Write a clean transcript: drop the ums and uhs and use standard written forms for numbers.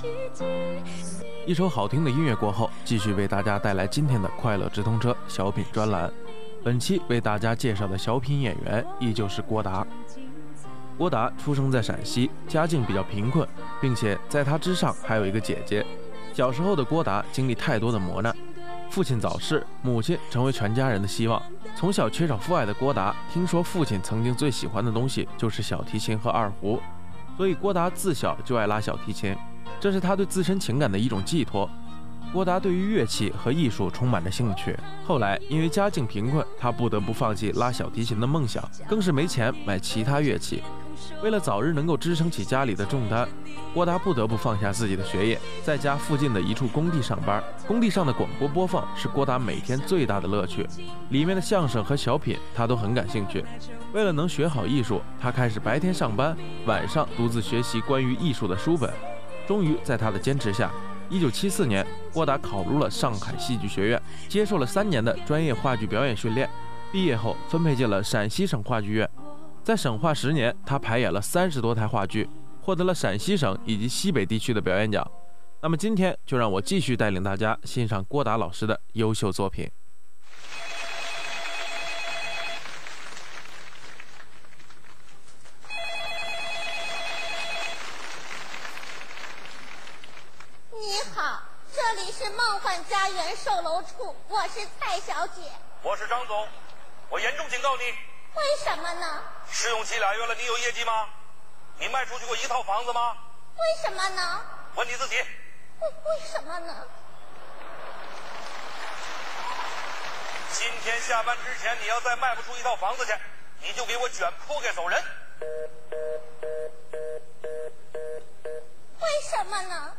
一首好听的音乐过后，继续为大家带来今天的快乐直通车小品专栏。本期为大家介绍的小品演员依旧是郭达。郭达出生在陕西，家境比较贫困，并且在他之上还有一个姐姐。小时候的郭达经历太多的磨难，父亲早逝，母亲成为全家人的希望。从小缺少父爱的郭达，听说父亲曾经最喜欢的东西就是小提琴和二胡，所以郭达自小就爱拉小提琴，这是他对自身情感的一种寄托。郭达对于乐器和艺术充满着兴趣，后来因为家境贫困，他不得不放弃拉小提琴的梦想，更是没钱买其他乐器。为了早日能够支撑起家里的重担，郭达不得不放下自己的学业，在家附近的一处工地上班。工地上的广播播放是郭达每天最大的乐趣，里面的相声和小品他都很感兴趣。为了能学好艺术，他开始白天上班，晚上独自学习关于艺术的书本。终于在他的坚持下，1974年，郭达考入了上海戏剧学院，接受了3年的专业话剧表演训练。毕业后分配进了陕西省话剧院，在省话10年，他排演了30多台话剧，获得了陕西省以及西北地区的表演奖。那么今天就让我继续带领大家欣赏郭达老师的优秀作品。 你好，这里是梦幻家园售楼处，我是蔡小姐。 我是张总，我严重警告你。 为什么呢？ 试用期2月了，你有业绩吗？你卖出去过1套房子吗？ 为什么呢？ 问你自己。 为什么呢？ 今天下班之前，你要再卖不出1套房子去，你就给我卷铺盖走人。 为什么呢？